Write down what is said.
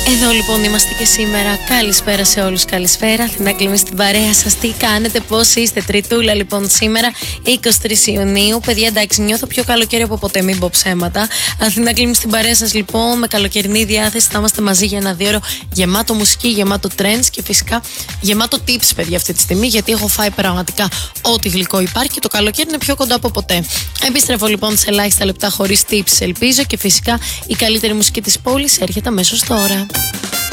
Εδώ λοιπόν είμαστε και σήμερα. Καλησπέρα σε όλους, καλησπέρα. Αθηνά Κλίμη στην παρέα σας. Τι κάνετε, πώς είστε? Τριτούλα λοιπόν σήμερα, 23 Ιουνίου. Παιδιά, εντάξει, νιώθω πιο καλοκαίρι από ποτέ, μην πω ψέματα. Αθηνά Κλίμη στην παρέα σας λοιπόν, με καλοκαιρινή διάθεση. Θα είμαστε μαζί για ένα 2 ώρο γεμάτο μουσική, γεμάτο trends και φυσικά γεμάτο tips, παιδιά, αυτή τη στιγμή. Γιατί έχω φάει πραγματικά ό,τι γλυκό υπάρχει και το καλοκαίρι είναι πιο κοντά από ποτέ. Επιστρέφω λοιπόν σε ελάχιστα λεπτά χωρίς tips, ελπίζω, και φυσικά η καλύτερη μουσική της πόλης έρχεται αμέσως τώρα.